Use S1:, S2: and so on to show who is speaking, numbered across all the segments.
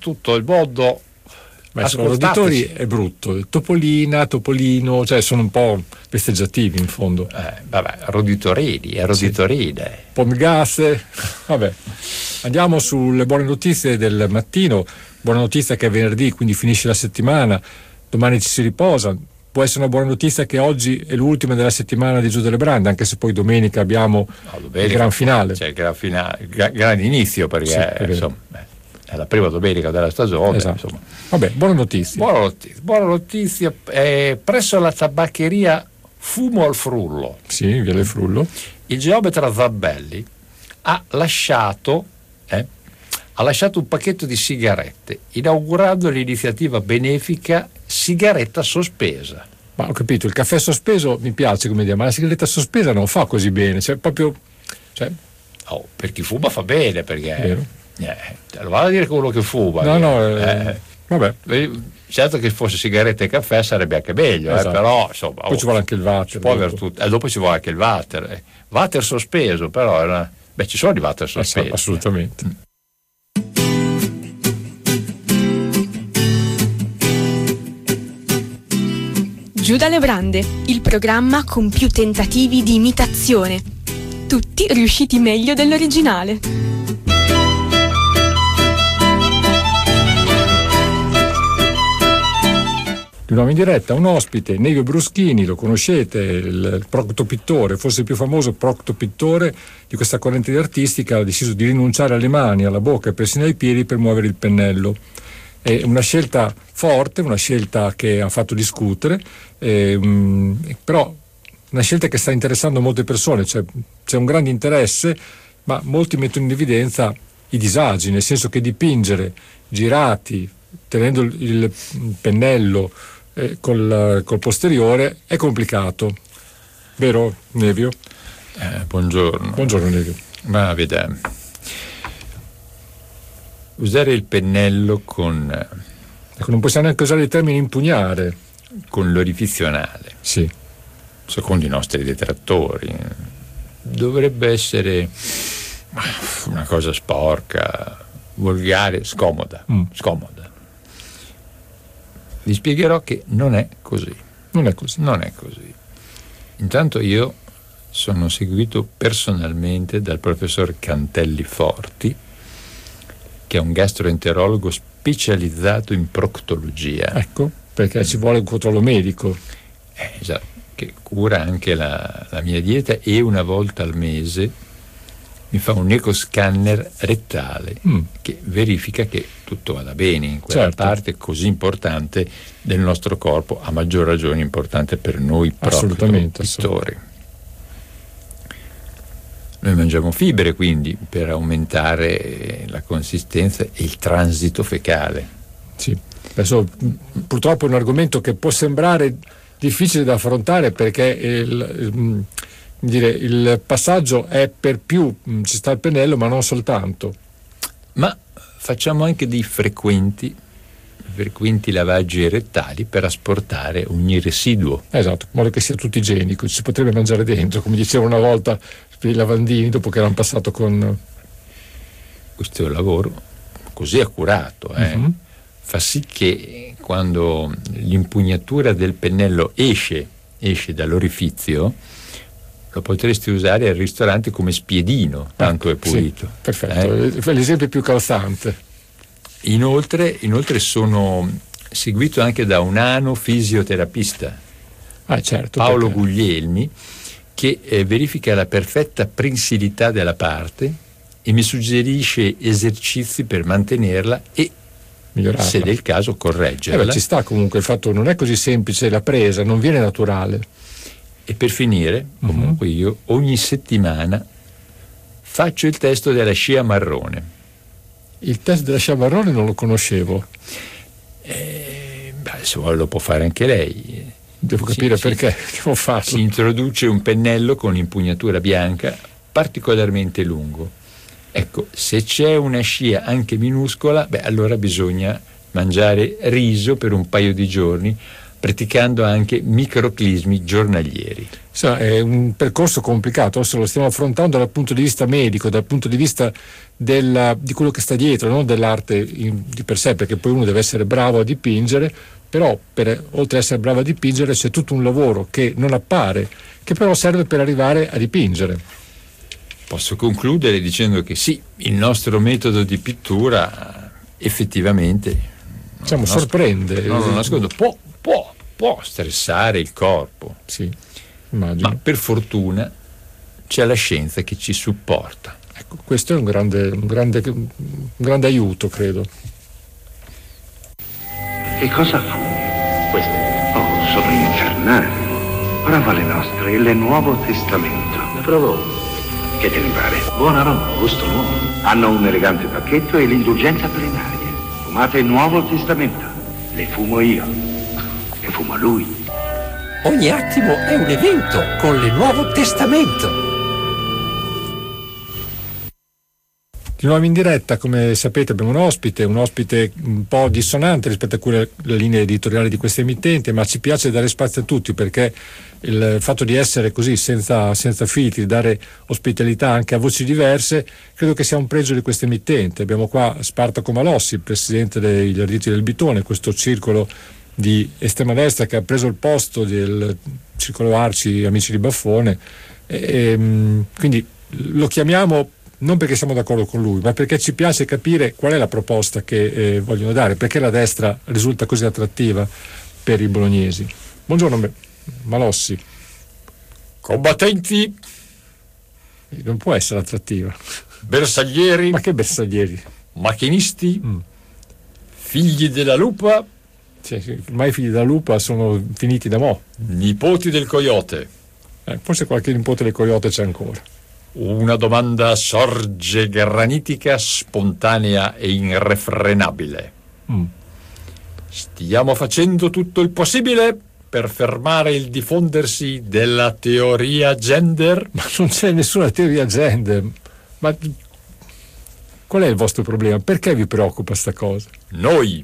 S1: tutto il mondo.
S2: Ma sono roditori è brutto, Topolina, Topolino, cioè sono un po' festeggiativi in fondo.
S1: Roditorini e roditorine.
S2: Sì. Pomgasse, vabbè. Andiamo sulle buone notizie del mattino. Buona notizia che è venerdì, quindi finisce la settimana, domani ci si riposa. Può essere una buona notizia che oggi è l'ultima della settimana di Giù delle Brande, anche se poi domenica abbiamo il gran finale.
S1: C'è il gran finale, gran inizio, perché
S2: sì,
S1: insomma è la prima domenica della stagione.
S2: Esatto.
S1: Insomma.
S2: Vabbè, buona notizia.
S1: Buona notizia. Presso la tabaccheria Fumo al Frullo.
S2: Sì, Viale Frullo.
S1: Il geometra Zambelli ha lasciato un pacchetto di sigarette, inaugurando l'iniziativa benefica Sigaretta Sospesa.
S2: Ma ho capito, il caffè sospeso mi piace come idea, ma la sigaretta sospesa non fa così bene, cioè proprio.
S1: Per chi fuma fa bene, perché. Lo vado a dire quello che fuma.
S2: Vabbè.
S1: Certo che fosse sigaretta e caffè sarebbe anche meglio,
S2: esatto.
S1: Però insomma.
S2: Poi ci vuole anche il water.
S1: Dopo ci vuole anche il water. Water sospeso, però. Ci sono i water sospesi.
S2: Assolutamente.
S3: Giù dalle Brande, il programma con più tentativi di imitazione. Tutti riusciti meglio dell'originale.
S2: Di nuovo in diretta un ospite, Nevio Bruschini, lo conoscete, il proctopittore, forse il più famoso proctopittore di questa corrente di artistica. Ha deciso di rinunciare alle mani, alla bocca e persino ai piedi per muovere il pennello. È una scelta forte, una scelta che ha fatto discutere, però una scelta che sta interessando molte persone, cioè, c'è un grande interesse, ma molti mettono in evidenza i disagi, nel senso che dipingere girati, tenendo il pennello col posteriore è complicato, vero Nevio?
S1: Buongiorno.
S2: Buongiorno Nevio.
S1: Ma vediamo. Usare il pennello
S2: non possiamo neanche usare il termine impugnare.
S1: Con l'orifizio anale.
S2: Sì.
S1: Secondo i nostri detrattori. Dovrebbe essere una cosa sporca, volgare, scomoda. Scomoda. Vi spiegherò che non è così.
S2: Non è così.
S1: Non è così. Intanto io sono seguito personalmente dal professor Cantelli Forti, che è un gastroenterologo specializzato in proctologia.
S2: Ecco, perché ci vuole un controllo medico.
S1: Esatto, che cura anche la mia dieta e una volta al mese mi fa un ecoscanner rettale che verifica che tutto vada bene in quella parte così importante del nostro corpo, a maggior ragione importante per noi proctopittori. Noi mangiamo fibre, quindi, per aumentare la consistenza e il transito fecale.
S2: Sì, adesso purtroppo è un argomento che può sembrare difficile da affrontare, perché il passaggio è per più, ci sta il pennello, ma non soltanto.
S1: Ma facciamo anche dei frequenti lavaggi rettali per asportare ogni residuo.
S2: Esatto, in modo che sia tutto igienico, si potrebbe mangiare dentro, come diceva una volta i lavandini dopo che erano passato con.
S1: Questo è un lavoro così accurato, fa sì che quando l'impugnatura del pennello esce dall'orifizio, lo potresti usare al ristorante come spiedino, tanto è pulito.
S2: Sì, perfetto, l'esempio più calzante.
S1: Inoltre sono seguito anche da un anofisioterapista,
S2: certo,
S1: Paolo Guglielmi, che verifica la perfetta prensilità della parte e mi suggerisce esercizi per mantenerla e
S2: migliorarla,
S1: se del caso correggerla.
S2: Ci sta comunque il fatto, non è così semplice la presa, non viene naturale.
S1: E per finire, comunque io ogni settimana faccio il test della scia marrone.
S2: Il test della scia marrone non lo conoscevo.
S1: Se vuole lo può fare anche lei.
S2: Devo capire perché devo farlo.
S1: Si introduce un pennello con impugnatura bianca particolarmente lungo. Ecco, se c'è una scia anche minuscola, allora bisogna mangiare riso per un paio di giorni, praticando anche microclismi giornalieri.
S2: È un percorso complicato, adesso lo stiamo affrontando dal punto di vista medico, dal punto di vista di quello che sta dietro, non dell'arte di per sé, perché poi uno deve essere bravo a dipingere, però oltre ad essere bravo a dipingere c'è tutto un lavoro che non appare, che però serve per arrivare a dipingere.
S1: Posso concludere dicendo che sì, il nostro metodo di pittura effettivamente
S2: sorprende.
S1: Non lo nascondo, può stressare il corpo.
S2: Sì, immagino.
S1: Ma per fortuna c'è la scienza che ci supporta.
S2: Ecco, questo è un grande aiuto, credo.
S4: Che cosa fu? Queste? Oh, sono infernali. Prova le nostre, il Nuovo Testamento. Ne provo. Che te ne pare? Buon aroma, gusto nuovo. Hanno un elegante pacchetto e l'indulgenza plenaria. Fumate il Nuovo Testamento. Le fumo io. Le fumo lui.
S5: Ogni attimo è un evento con il Nuovo Testamento.
S2: Di nuovo in diretta, come sapete abbiamo un ospite un po' dissonante rispetto a quelle le linee editoriali di queste emittenti, ma ci piace dare spazio a tutti, perché il fatto di essere così senza filtri, dare ospitalità anche a voci diverse, credo che sia un pregio di questa emittente. Abbiamo qua Spartaco Malossi, presidente degli Arditi del Bitone, questo circolo di estrema destra che ha preso il posto del circolo Arci Amici di Baffone, quindi lo chiamiamo non perché siamo d'accordo con lui, ma perché ci piace capire qual è la proposta che vogliono dare, perché la destra risulta così attrattiva per i bolognesi. Buongiorno Malossi.
S6: Combattenti,
S2: non può essere attrattiva.
S6: bersaglieri,
S2: Ma che bersaglieri?
S6: macchinisti, figli della lupa,
S2: Sì, ormai figli della lupa sono finiti da mo'.
S6: nipoti del coyote.
S2: Forse qualche nipote del coyote c'è ancora.
S6: Una domanda sorge granitica, spontanea e irrefrenabile. Stiamo facendo tutto il possibile per fermare il diffondersi della teoria gender?
S2: Ma non c'è nessuna teoria gender. Ma qual è il vostro problema? Perché vi preoccupa sta cosa?
S6: Noi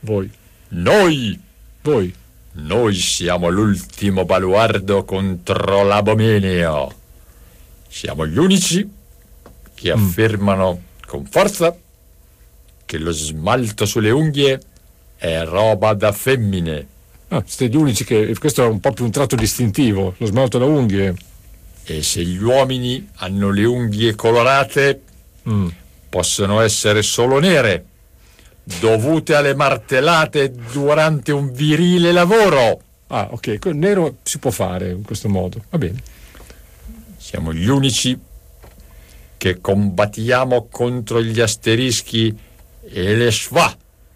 S6: siamo l'ultimo baluardo contro l'abominio. Siamo gli unici che affermano con forza che lo smalto sulle unghie è roba da femmine.
S2: Siete gli unici che... Questo è un po' più un tratto distintivo, lo smalto da unghie.
S6: E se gli uomini hanno le unghie colorate, possono essere solo nere, dovute alle martellate durante un virile lavoro.
S2: Ok, nero si può fare in questo modo, va bene.
S6: Siamo gli unici che combattiamo contro gli asterischi e le schwa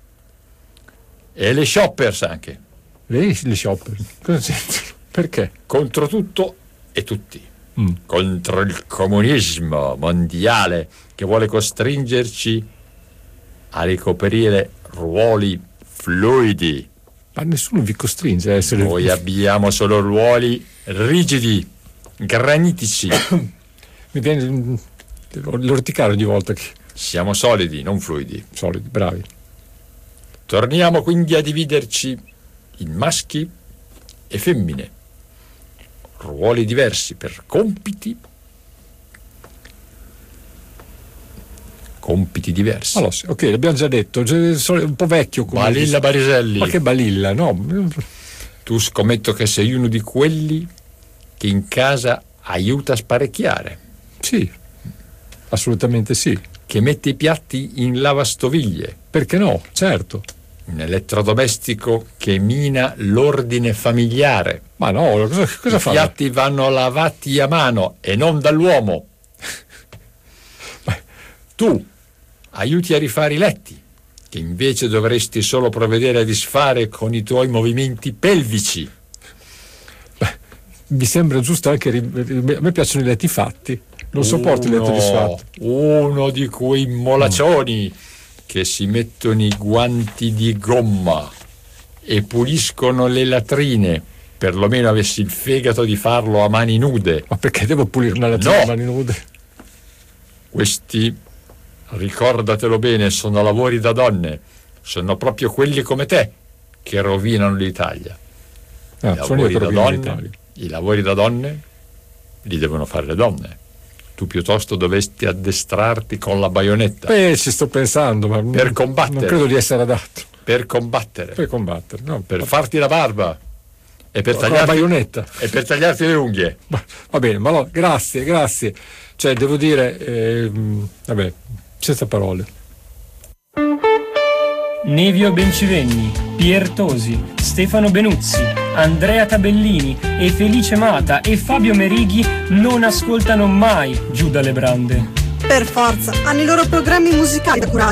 S6: e le shoppers anche.
S2: Le shopper? Cosa c'entrano? Perché?
S6: Contro tutto e tutti. Contro il comunismo mondiale che vuole costringerci a ricoprire ruoli fluidi.
S2: Ma nessuno vi costringe a essere...
S6: Noi abbiamo solo ruoli rigidi, granitici.
S2: Mi viene l'orticare ogni volta che...
S6: Siamo solidi, non fluidi.
S2: Solidi, bravi.
S6: Torniamo quindi a dividerci in maschi e femmine, ruoli diversi per compiti diversi.
S2: Allora, ok, l'abbiamo già detto, un po' vecchio come...
S6: Balilla Bariselli.
S2: Ma che Balilla, no?
S6: Tu scommetto che sei uno di quelli che in casa aiuta a sparecchiare.
S2: Sì, assolutamente sì.
S6: Che mette i piatti in lavastoviglie.
S2: Perché no? Certo.
S6: Un elettrodomestico che mina l'ordine familiare.
S2: Ma no, cosa fa?
S6: I piatti vanno lavati a mano e non dall'uomo. Tu aiuti a rifare i letti, che invece dovresti solo provvedere a disfare con i tuoi movimenti pelvici.
S2: Mi sembra giusto anche... A me piacciono i letti fatti. Non sopporto il letto disfatto.
S6: Uno di quei molaccioni che si mettono i guanti di gomma e puliscono le latrine. Perlomeno avessi il fegato di farlo a mani nude.
S2: Ma perché devo pulire una latrina a mani nude?
S6: Questi, ricordatelo bene, sono lavori da donne. Sono proprio quelli come te che rovinano l'Italia.
S1: I lavori da donne li devono fare le donne. Tu piuttosto dovresti addestrarti con la baionetta.
S2: Ci sto pensando, ma
S1: per combattere.
S2: Non credo di essere adatto.
S1: Per combattere.
S2: No,
S1: per farti la barba. E per
S2: tagliarti la baionetta.
S1: E per tagliarti le unghie.
S2: Va bene, ma no, grazie. Cioè, devo dire, senza parole.
S7: Nevio Bencivenni, Pier Tosi, Stefano Benuzzi, Andrea Tabellini e Felice Mata e Fabio Merighi non ascoltano mai Giù dalle Brande.
S8: Per forza, hanno i loro programmi musicali da curare.